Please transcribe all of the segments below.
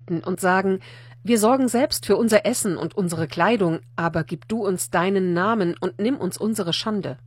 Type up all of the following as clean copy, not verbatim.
bitten und sagen: Wir sorgen selbst für unser Essen und unsere Kleidung, aber gib du uns deinen Namen und nimm uns unsere Schande.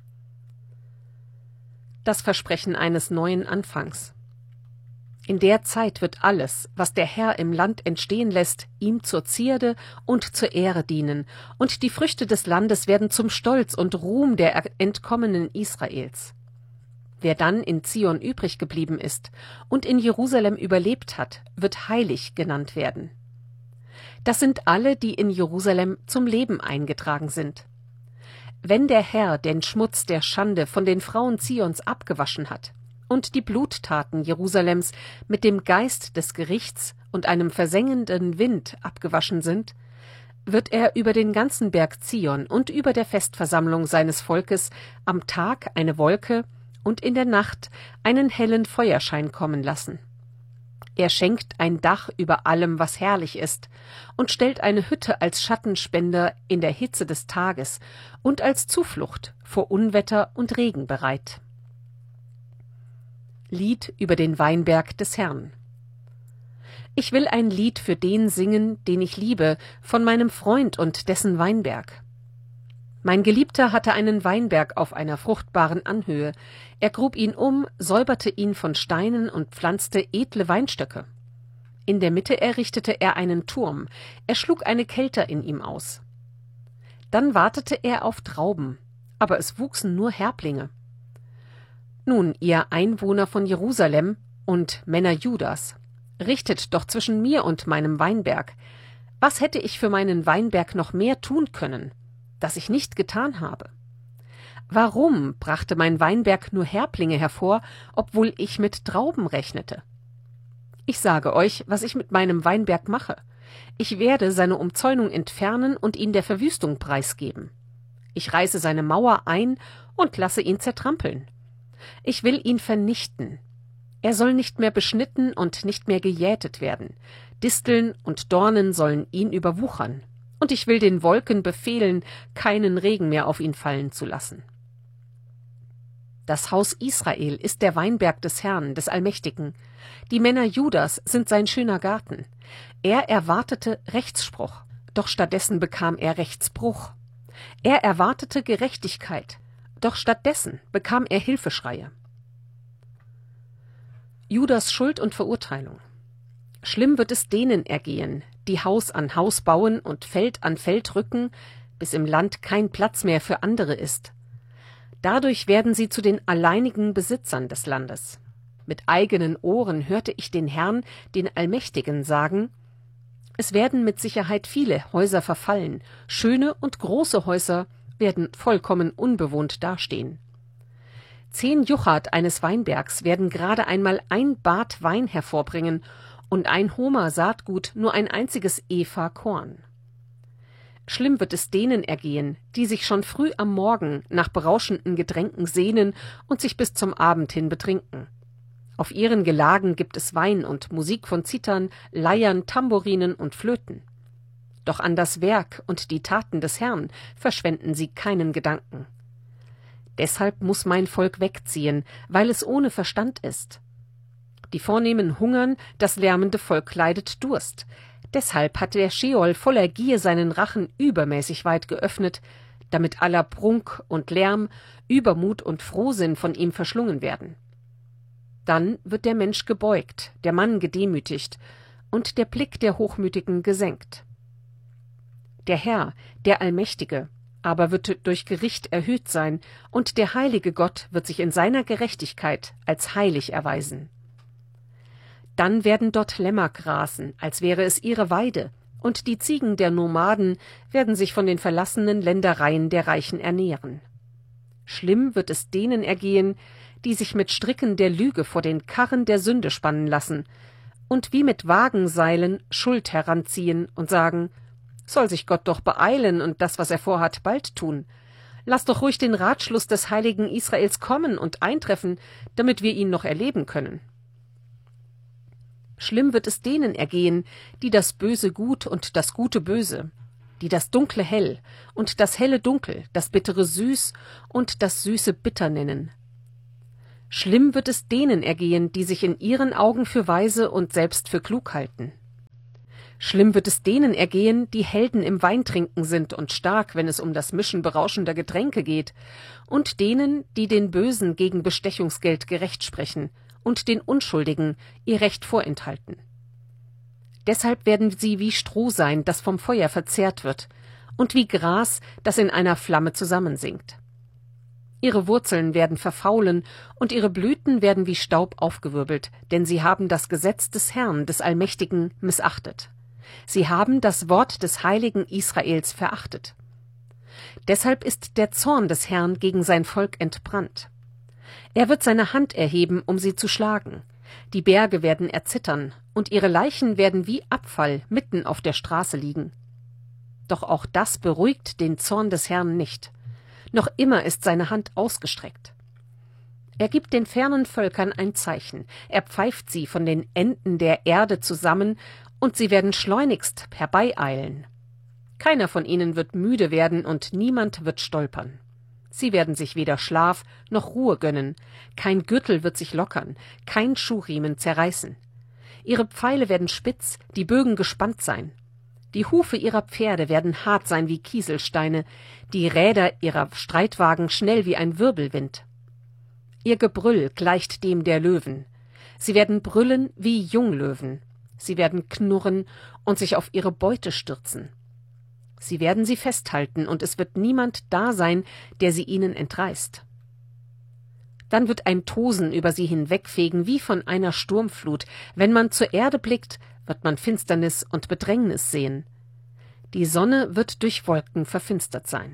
Das Versprechen eines neuen Anfangs. In der Zeit wird alles, was der Herr im Land entstehen lässt, ihm zur Zierde und zur Ehre dienen, und die Früchte des Landes werden zum Stolz und Ruhm der Entkommenen Israels. Wer dann in Zion übrig geblieben ist und in Jerusalem überlebt hat, wird heilig genannt werden. Das sind alle, die in Jerusalem zum Leben eingetragen sind. Wenn der Herr den Schmutz der Schande von den Frauen Zions abgewaschen hat und die Bluttaten Jerusalems mit dem Geist des Gerichts und einem versengenden Wind abgewaschen sind, wird er über den ganzen Berg Zion und über der Festversammlung seines Volkes am Tag eine Wolke und in der Nacht einen hellen Feuerschein kommen lassen. Er schenkt ein Dach über allem, was herrlich ist, und stellt eine Hütte als Schattenspender in der Hitze des Tages und als Zuflucht vor Unwetter und Regen bereit. Lied über den Weinberg des Herrn. Ich will ein Lied für den singen, den ich liebe, von meinem Freund und dessen Weinberg. Mein Geliebter hatte einen Weinberg auf einer fruchtbaren Anhöhe. Er grub ihn um, säuberte ihn von Steinen und pflanzte edle Weinstöcke. In der Mitte errichtete er einen Turm. Er schlug eine Kelter in ihm aus. Dann wartete er auf Trauben, aber es wuchsen nur Härblinge. Nun, ihr Einwohner von Jerusalem und Männer Judas, richtet doch zwischen mir und meinem Weinberg. Was hätte ich für meinen Weinberg noch mehr tun können, das ich nicht getan habe? Warum brachte mein Weinberg nur Härblinge hervor, obwohl ich mit Trauben rechnete? Ich sage euch, was ich mit meinem Weinberg mache. Ich werde seine Umzäunung entfernen und ihn der Verwüstung preisgeben. Ich reiße seine Mauer ein und lasse ihn zertrampeln. Ich will ihn vernichten. Er soll nicht mehr beschnitten und nicht mehr gejätet werden. Disteln und Dornen sollen ihn überwuchern. Und ich will den Wolken befehlen, keinen Regen mehr auf ihn fallen zu lassen. Das Haus Israel ist der Weinberg des Herrn, des Allmächtigen. Die Männer Judas sind sein schöner Garten. Er erwartete Rechtsspruch, doch stattdessen bekam er Rechtsbruch. Er erwartete Gerechtigkeit, doch stattdessen bekam er Hilfeschreie. Judas Schuld und Verurteilung. Schlimm wird es denen ergehen, die Haus an Haus bauen und Feld an Feld rücken, bis im Land kein Platz mehr für andere ist. Dadurch werden sie zu den alleinigen Besitzern des Landes. Mit eigenen Ohren hörte ich den Herrn, den Allmächtigen, sagen: Es werden mit Sicherheit viele Häuser verfallen, schöne und große Häuser werden vollkommen unbewohnt dastehen. 10 Juchat eines Weinbergs werden gerade einmal ein Bad Wein hervorbringen und ein Homer Saatgut nur ein einziges Epha Korn. Schlimm wird es denen ergehen, die sich schon früh am Morgen nach berauschenden Getränken sehnen und sich bis zum Abend hin betrinken. Auf ihren Gelagen gibt es Wein und Musik von Zithern, Leiern, Tambourinen und Flöten. Doch an das Werk und die Taten des Herrn verschwenden sie keinen Gedanken. Deshalb muss mein Volk wegziehen, weil es ohne Verstand ist. Die Vornehmen hungern, das lärmende Volk leidet Durst. Deshalb hat der Scheol voller Gier seinen Rachen übermäßig weit geöffnet, damit aller Prunk und Lärm, Übermut und Frohsinn von ihm verschlungen werden. Dann wird der Mensch gebeugt, der Mann gedemütigt und der Blick der Hochmütigen gesenkt. Der Herr, der Allmächtige, aber wird durch Gericht erhöht sein, und der heilige Gott wird sich in seiner Gerechtigkeit als heilig erweisen. Dann werden dort Lämmer grasen, als wäre es ihre Weide, und die Ziegen der Nomaden werden sich von den verlassenen Ländereien der Reichen ernähren. Schlimm wird es denen ergehen, die sich mit Stricken der Lüge vor den Karren der Sünde spannen lassen und wie mit Wagenseilen Schuld heranziehen und sagen: Soll sich Gott doch beeilen und das, was er vorhat, bald tun. Lass doch ruhig den Ratschluss des heiligen Israels kommen und eintreffen, damit wir ihn noch erleben können. Schlimm wird es denen ergehen, die das Böse gut und das Gute böse, die das Dunkle hell und das Helle dunkel, das Bittere süß und das Süße bitter nennen. Schlimm wird es denen ergehen, die sich in ihren Augen für weise und selbst für klug halten. Schlimm wird es denen ergehen, die Helden im Weintrinken sind und stark, wenn es um das Mischen berauschender Getränke geht, und denen, die den Bösen gegen Bestechungsgeld gerecht sprechen und den Unschuldigen ihr Recht vorenthalten. Deshalb werden sie wie Stroh sein, das vom Feuer verzehrt wird, und wie Gras, das in einer Flamme zusammensinkt. Ihre Wurzeln werden verfaulen, und ihre Blüten werden wie Staub aufgewirbelt, denn sie haben das Gesetz des Herrn, des Allmächtigen, missachtet. Sie haben das Wort des Heiligen Israels verachtet. Deshalb ist der Zorn des Herrn gegen sein Volk entbrannt. Er wird seine Hand erheben, um sie zu schlagen. Die Berge werden erzittern, und ihre Leichen werden wie Abfall mitten auf der Straße liegen. Doch auch das beruhigt den Zorn des Herrn nicht. Noch immer ist seine Hand ausgestreckt. Er gibt den fernen Völkern ein Zeichen. Er pfeift sie von den Enden der Erde zusammen, und sie werden schleunigst herbeieilen. Keiner von ihnen wird müde werden, und niemand wird stolpern. Sie werden sich weder Schlaf noch Ruhe gönnen. Kein Gürtel wird sich lockern, kein Schuhriemen zerreißen. Ihre Pfeile werden spitz, die Bögen gespannt sein. Die Hufe ihrer Pferde werden hart sein wie Kieselsteine, die Räder ihrer Streitwagen schnell wie ein Wirbelwind. Ihr Gebrüll gleicht dem der Löwen. Sie werden brüllen wie Junglöwen. Sie werden knurren und sich auf ihre Beute stürzen. Sie werden sie festhalten, und es wird niemand da sein, der sie ihnen entreißt. Dann wird ein Tosen über sie hinwegfegen wie von einer Sturmflut. Wenn man zur Erde blickt, wird man Finsternis und Bedrängnis sehen. Die Sonne wird durch Wolken verfinstert sein.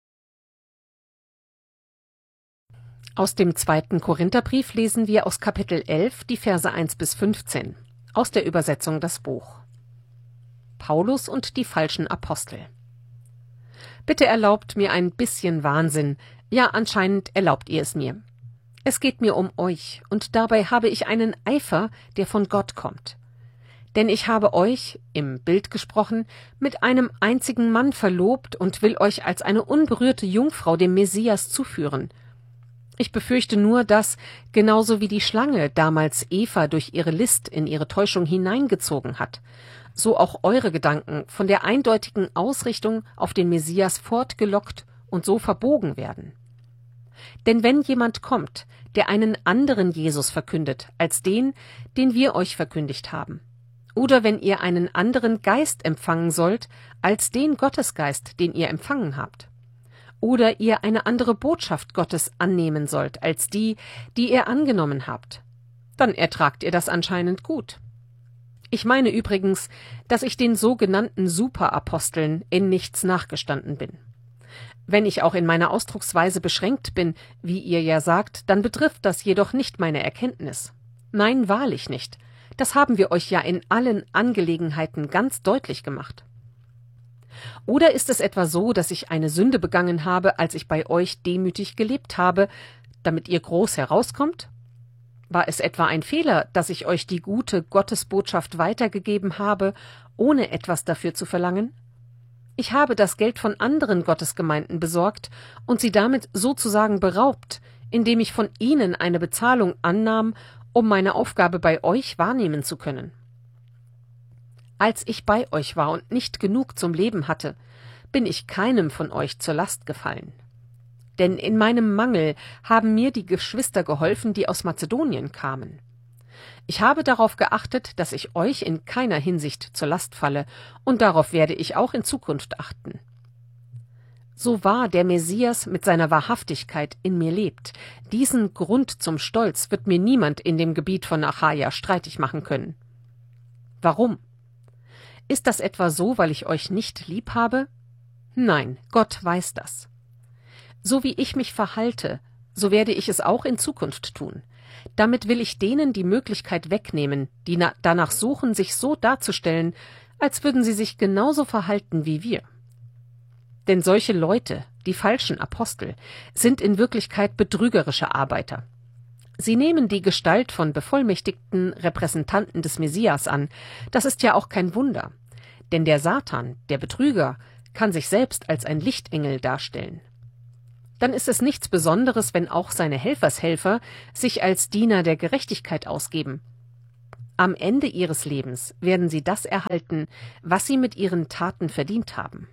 Aus dem 2. Korintherbrief lesen wir aus Kapitel 11 die Verse 1-15, aus der Übersetzung Das Buch. Paulus und die falschen Apostel. Bitte erlaubt mir ein bisschen Wahnsinn, ja, anscheinend erlaubt ihr es mir. Es geht mir um euch, und dabei habe ich einen Eifer, der von Gott kommt. Denn ich habe euch, im Bild gesprochen, mit einem einzigen Mann verlobt und will euch als eine unberührte Jungfrau dem Messias zuführen. Ich befürchte nur, dass, genauso wie die Schlange damals Eva durch ihre List in ihre Täuschung hineingezogen hat, so auch eure Gedanken von der eindeutigen Ausrichtung auf den Messias fortgelockt und so verbogen werden. Denn wenn jemand kommt, der einen anderen Jesus verkündet als den, den wir euch verkündigt haben, oder wenn ihr einen anderen Geist empfangen sollt als den Gottesgeist, den ihr empfangen habt, oder ihr eine andere Botschaft Gottes annehmen sollt als die, die ihr angenommen habt, dann ertragt ihr das anscheinend gut. Ich meine übrigens, dass ich den sogenannten Superaposteln in nichts nachgestanden bin. Wenn ich auch in meiner Ausdrucksweise beschränkt bin, wie ihr ja sagt, dann betrifft das jedoch nicht meine Erkenntnis. Nein, wahrlich nicht. Das haben wir euch ja in allen Angelegenheiten ganz deutlich gemacht. Oder ist es etwa so, dass ich eine Sünde begangen habe, als ich bei euch demütig gelebt habe, damit ihr groß herauskommt? War es etwa ein Fehler, dass ich euch die gute Gottesbotschaft weitergegeben habe, ohne etwas dafür zu verlangen? Ich habe das Geld von anderen Gottesgemeinden besorgt und sie damit sozusagen beraubt, indem ich von ihnen eine Bezahlung annahm, um meine Aufgabe bei euch wahrnehmen zu können. Als ich bei euch war und nicht genug zum Leben hatte, bin ich keinem von euch zur Last gefallen. Denn in meinem Mangel haben mir die Geschwister geholfen, die aus Mazedonien kamen. Ich habe darauf geachtet, dass ich euch in keiner Hinsicht zur Last falle, und darauf werde ich auch in Zukunft achten. So wahr der Messias mit seiner Wahrhaftigkeit in mir lebt, diesen Grund zum Stolz wird mir niemand in dem Gebiet von Achaia streitig machen können. Warum? Ist das etwa so, weil ich euch nicht lieb habe? Nein, Gott weiß das. So wie ich mich verhalte, so werde ich es auch in Zukunft tun. Damit will ich denen die Möglichkeit wegnehmen, die danach suchen, sich so darzustellen, als würden sie sich genauso verhalten wie wir. Denn solche Leute, die falschen Apostel, sind in Wirklichkeit betrügerische Arbeiter. Sie nehmen die Gestalt von bevollmächtigten Repräsentanten des Messias an. Das ist ja auch kein Wunder. Denn der Satan, der Betrüger, kann sich selbst als ein Lichtengel darstellen. Dann ist es nichts Besonderes, wenn auch seine Helfershelfer sich als Diener der Gerechtigkeit ausgeben. Am Ende ihres Lebens werden sie das erhalten, was sie mit ihren Taten verdient haben.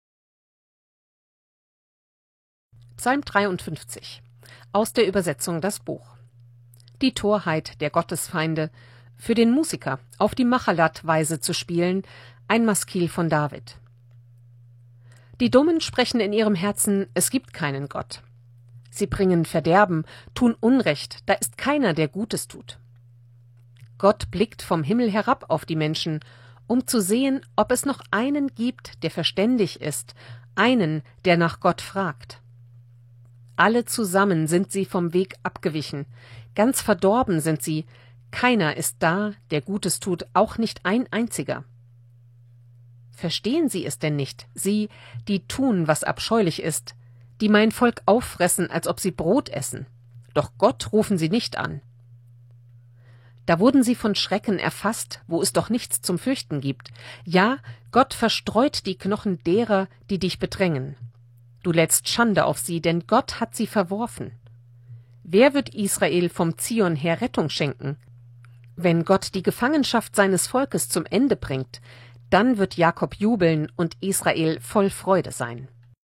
Psalm 53 aus der Übersetzung das Buch. Die Torheit der Gottesfeinde, für den Musiker auf die Machalat-Weise zu spielen, ein Maskil von David. Die Dummen sprechen in ihrem Herzen, es gibt keinen Gott. Sie bringen Verderben, tun Unrecht, da ist keiner, der Gutes tut. Gott blickt vom Himmel herab auf die Menschen, um zu sehen, ob es noch einen gibt, der verständig ist, einen, der nach Gott fragt. Alle zusammen sind sie vom Weg abgewichen, ganz verdorben sind sie, keiner ist da, der Gutes tut, auch nicht ein einziger. Verstehen sie es denn nicht, sie, die tun, was abscheulich ist, die mein Volk auffressen, als ob sie Brot essen? Doch Gott rufen sie nicht an. Da wurden sie von Schrecken erfasst, wo es doch nichts zum Fürchten gibt. Ja, Gott verstreut die Knochen derer, die dich bedrängen. Du lädst Schande auf sie, denn Gott hat sie verworfen. Wer wird Israel vom Zion her Rettung schenken? Wenn Gott die Gefangenschaft seines Volkes zum Ende bringt, dann wird Jakob jubeln und Israel voll Freude sein.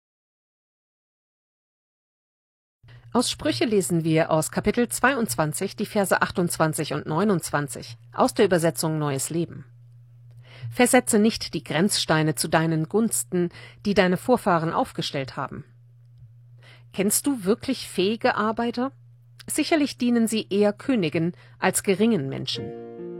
Aus Sprüche lesen wir aus Kapitel 22 die Verse 28 und 29 aus der Übersetzung Neues Leben. Versetze nicht die Grenzsteine zu deinen Gunsten, die deine Vorfahren aufgestellt haben. Kennst du wirklich fähige Arbeiter? Sicherlich dienen sie eher Königen als geringen Menschen.